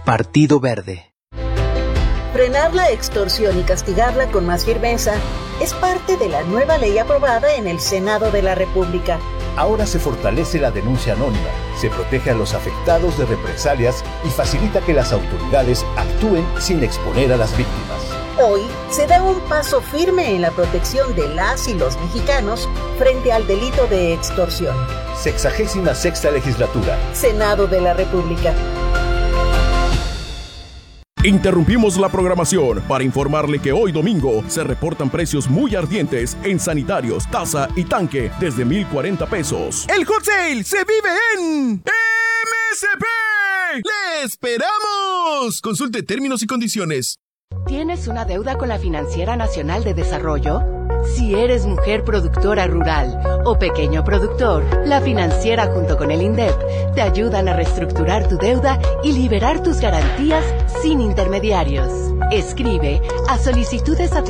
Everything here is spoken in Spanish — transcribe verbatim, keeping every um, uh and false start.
Partido Verde. Frenar la extorsión y castigarla con más firmeza es parte de la nueva ley aprobada en el Senado de la República. Ahora se fortalece la denuncia anónima, se protege a los afectados de represalias y facilita que las autoridades actúen sin exponer a las víctimas. Hoy se da un paso firme en la protección de las y los mexicanos frente al delito de extorsión. Sexagésima sexta legislatura. Senado de la República. Interrumpimos la programación para informarle que hoy domingo se reportan precios muy ardientes en sanitarios, taza y tanque desde mil cuarenta pesos. ¡El hot sale se vive en M S P! ¡Le esperamos! Consulte términos y condiciones. ¿Tienes una deuda con la Financiera Nacional de Desarrollo? Si eres mujer productora rural o pequeño productor, la Financiera junto con el INDEP te ayudan a reestructurar tu deuda y liberar tus garantías sin intermediarios. Escribe a solicitudes a